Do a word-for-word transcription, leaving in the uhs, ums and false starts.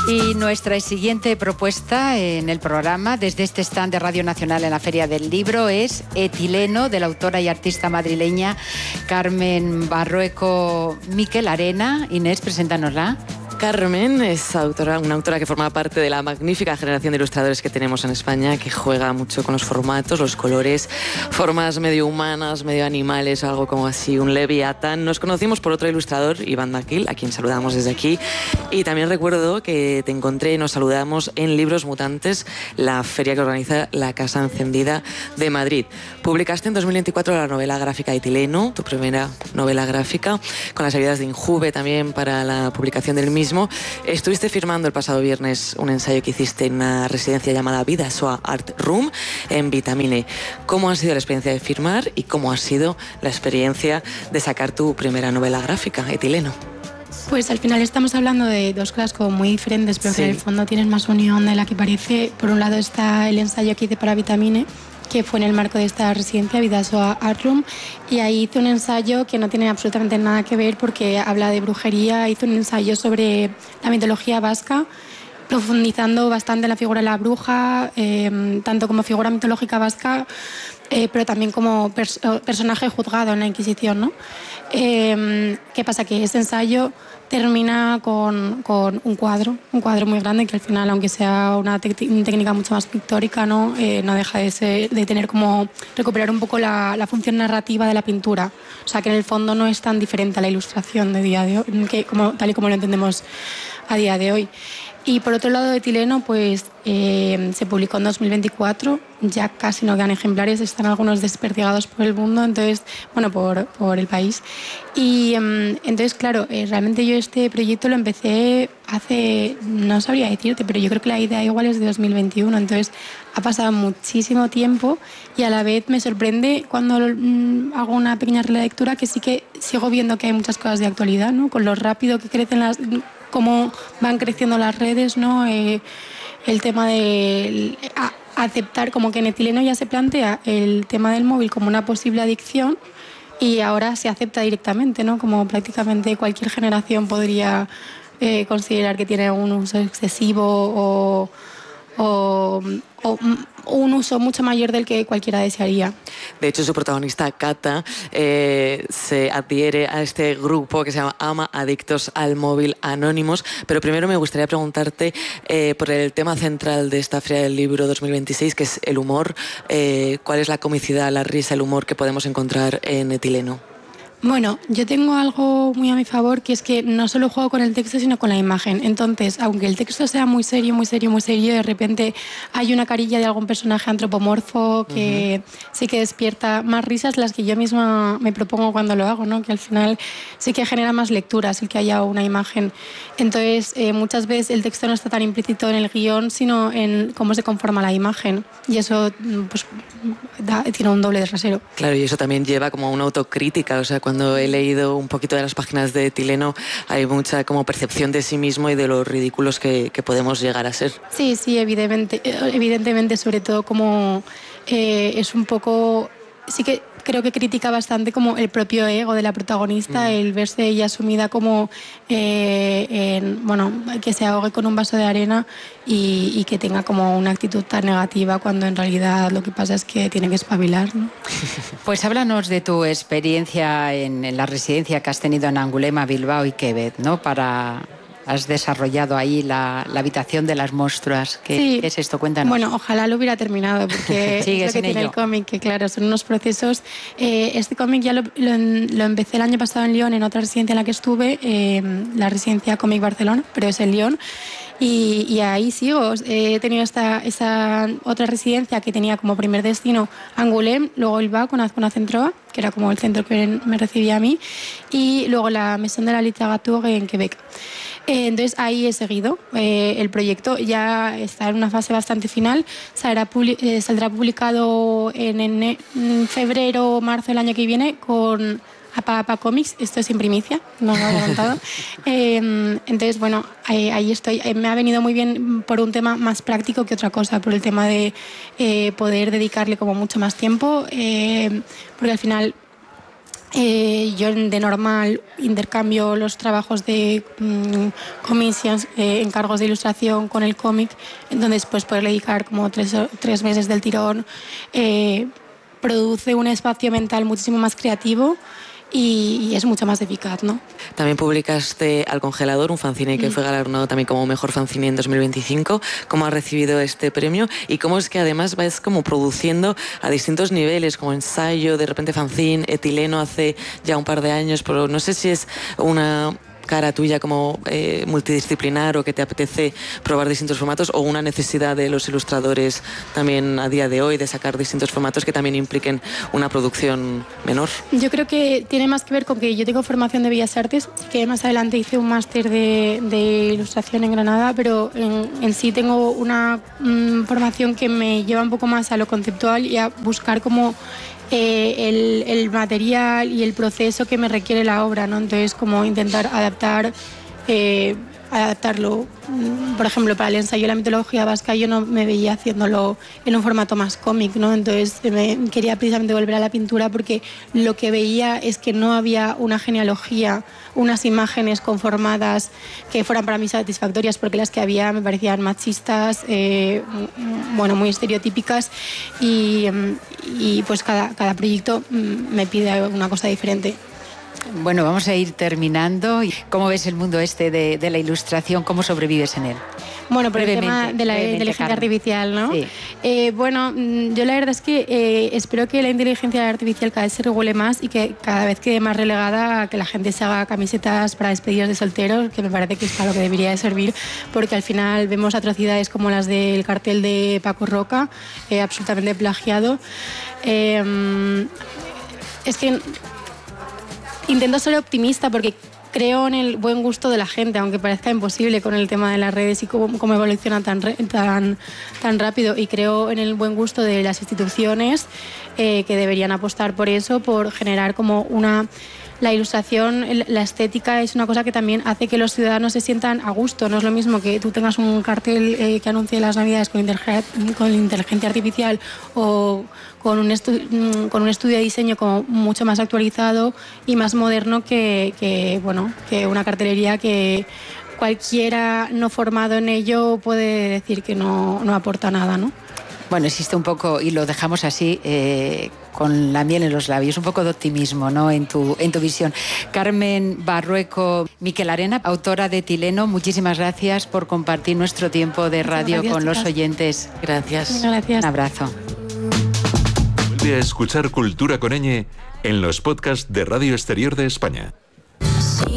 Y nuestra siguiente propuesta en el programa, desde este stand de Radio Nacional en la Feria del Libro, es Etileno, de la autora y artista madrileña Carmen Barrueco Miquel Arena. Inés, preséntanosla. Carmen es autora, una autora que forma parte de la magnífica generación de ilustradores que tenemos en España, que juega mucho con los formatos, los colores, formas medio humanas, medio animales, algo como así, un leviatán. Nos conocimos por otro ilustrador, Iván Daquil, a quien saludamos desde aquí. Y también recuerdo que te encontré y nos saludamos en Libros Mutantes, la feria que organiza la Casa Encendida de Madrid. Publicaste en dos mil veinticuatro la novela gráfica Etileno, tu primera novela gráfica, con las ayudas de Injuve también para la publicación del mismo. Estuviste firmando el pasado viernes un ensayo que hiciste en una residencia llamada Bidasoa Art Room en Vitamine. ¿Cómo ha sido la experiencia de firmar y cómo ha sido la experiencia de sacar tu primera novela gráfica, Etileno? Pues al final estamos hablando de dos cosas como muy diferentes, pero sí, que en el fondo tienen más unión de la que parece. Por un lado está el ensayo que hice para Vitamine, que fue en el marco de esta residencia, Bidasoa Art Room, y ahí hice un ensayo que no tiene absolutamente nada que ver porque habla de brujería. Hice un ensayo sobre la mitología vasca, profundizando bastante en la figura de la bruja, eh, tanto como figura mitológica vasca, eh, pero también como pers- personaje juzgado en la Inquisición, ¿no? Eh, ¿Qué pasa? Que ese ensayo termina con, con un cuadro, un cuadro muy grande que al final, aunque sea una, te- una técnica mucho más pictórica, no, eh, no deja de, ser, de tener como recuperar un poco la, la función narrativa de la pintura. O sea, que en el fondo no es tan diferente a la ilustración de día de hoy, que como, tal y como lo entendemos a día de hoy. Y por otro lado, Etileno, pues eh, se publicó en dos mil veinticuatro, ya casi no quedan ejemplares, están algunos desperdigados por el mundo, entonces, bueno, por, por el país. Y eh, entonces, claro, eh, realmente yo este proyecto lo empecé hace, no sabría decirte, pero yo creo que la idea igual es de dos mil veintiuno, entonces ha pasado muchísimo tiempo y a la vez me sorprende cuando mm, hago una pequeña relectura que sí que sigo viendo que hay muchas cosas de actualidad, ¿no? Con lo rápido que crecen las... cómo van creciendo las redes, ¿no? Eh, el tema de a, aceptar, como que en Etileno ya se plantea el tema del móvil como una posible adicción y ahora se acepta directamente, ¿no? Como prácticamente cualquier generación podría eh, considerar que tiene un uso excesivo o, o, o un uso mucho mayor del que cualquiera desearía. De hecho, su protagonista, Cata, eh, se adhiere a este grupo que se llama Ama Adictos al Móvil Anónimos. Pero primero me gustaría preguntarte eh, por el tema central de esta Feria del Libro dos mil veintiséis, que es el humor. Eh, ¿Cuál es la comicidad, la risa, el humor que podemos encontrar en Etileno? Bueno, yo tengo algo muy a mi favor, que es que no solo juego con el texto, sino con la imagen. Entonces, aunque el texto sea muy serio, muy serio, muy serio, de repente hay una carilla de algún personaje antropomorfo que uh-huh. sí que despierta más risas, las que yo misma me propongo cuando lo hago, ¿no? Que al final sí que genera más lecturas el que haya una imagen. Entonces, eh, muchas veces el texto no está tan implícito en el guión, sino en cómo se conforma la imagen. Y eso pues, da, tiene un doble de rasero. Claro, y eso también lleva como a una autocrítica, o sea, cuando he leído un poquito de las páginas de Etileno hay mucha como percepción de sí mismo y de los ridículos que, que podemos llegar a ser. Sí, sí, evidentemente, evidentemente sobre todo como eh, es un poco... Sí que creo que critica bastante como el propio ego de la protagonista, mm. el verse ella asumida como, eh, en, bueno, que se ahogue con un vaso de arena y, y que tenga como una actitud tan negativa cuando en realidad lo que pasa es que tiene que espabilar, ¿no? Pues háblanos de tu experiencia en, en la residencia que has tenido en Angulema, Bilbao y Quebec, ¿no? Para... Has desarrollado ahí la, la habitación de las monstruas. ¿Qué, sí. ¿Qué es esto? Cuéntanos. Bueno, ojalá lo hubiera terminado, porque es lo que tiene ello. El cómic, que claro, son unos procesos. Eh, este cómic ya lo, lo, lo empecé el año pasado en Lyon, en otra residencia en la que estuve, eh, la residencia Cómic Barcelona, pero es en Lyon. Y, y ahí sigo. He tenido esta, esta otra residencia que tenía como primer destino Angoulême, luego Bilbao con Azcona Centroa, que era como el centro que me recibía a mí, y luego la Maison de la Littérature en Quebec. Entonces ahí he seguido. Eh, el proyecto ya está en una fase bastante final. Saldrá, publi- eh, saldrá publicado en, en, en febrero o marzo del año que viene con Apa Apa Comics. Esto es en primicia, no lo había contado. eh, entonces, bueno, ahí, ahí estoy. Eh, me ha venido muy bien por un tema más práctico que otra cosa, por el tema de eh, poder dedicarle como mucho más tiempo, eh, porque al final... Eh, yo de normal intercambio los trabajos de mmm, commissions, eh, encargos de ilustración con el cómic, entonces pues poder dedicar como tres, tres meses del tirón eh, produce un espacio mental muchísimo más creativo y, y es mucho más eficaz, ¿no? También publicaste Al Congelador, un fanzine que mm. fue galardonado también como mejor fanzine en dos mil veinticinco. ¿Cómo has recibido este premio? Y cómo es que además vas como produciendo a distintos niveles, como ensayo, de repente fanzine, etileno hace ya un par de años, pero no sé si es una cara tuya como eh, multidisciplinar o que te apetece probar distintos formatos o una necesidad de los ilustradores también a día de hoy de sacar distintos formatos que también impliquen una producción menor. Yo creo que tiene más que ver con que yo tengo formación de Bellas Artes, que más adelante hice un máster de, de ilustración en Granada, pero en, en sí tengo una mm, formación que me lleva un poco más a lo conceptual y a buscar como Eh, el, el material y el proceso que me requiere la obra, ¿no? Entonces, como intentar adaptar, eh, adaptarlo. Por ejemplo, para el ensayo de la mitología vasca yo no me veía haciéndolo en un formato más cómic, ¿no? Entonces me quería precisamente volver a la pintura porque lo que veía es que no había una genealogía, unas imágenes conformadas que fueran para mí satisfactorias, porque las que había me parecían machistas, eh, bueno, muy estereotípicas y, y pues cada, cada proyecto me pide una cosa diferente. Bueno, vamos a ir terminando. ¿Cómo ves el mundo este de, de la ilustración? ¿Cómo sobrevives en él? Bueno, por el tema de la inteligencia artificial, ¿no? Sí. Eh, bueno, yo la verdad es que eh, espero que la inteligencia artificial cada vez se regule más y que cada vez quede más relegada a que la gente se haga camisetas para despedidos de solteros, que me parece que es para lo que debería de servir, porque al final vemos atrocidades como las del cartel de Paco Roca, eh, absolutamente plagiado. Eh, es que intento ser optimista porque creo en el buen gusto de la gente, aunque parezca imposible con el tema de las redes y cómo, cómo evoluciona tan, tan, tan rápido. Y creo en el buen gusto de las instituciones eh, que deberían apostar por eso, por generar como una... La ilustración, la estética es una cosa que también hace que los ciudadanos se sientan a gusto. No es lo mismo que tú tengas un cartel eh, que anuncie las Navidades con, con inteligencia artificial o con un, estu con un estudio de diseño como mucho más actualizado y más moderno que, que, bueno, que una cartelería que cualquiera no formado en ello puede decir que no, no aporta nada, ¿no? Bueno, existe un poco, y lo dejamos así, eh, con la miel en los labios, un poco de optimismo, ¿no?, en tu, en tu visión. Carmen Barrueco Miquel Arena, autora de Etileno, muchísimas gracias por compartir nuestro tiempo de radio gracias, con chicas. Los oyentes. Gracias. Gracias. Un abrazo. Vuelve a escuchar Cultura con Ñ en los podcasts de Radio Exterior de España.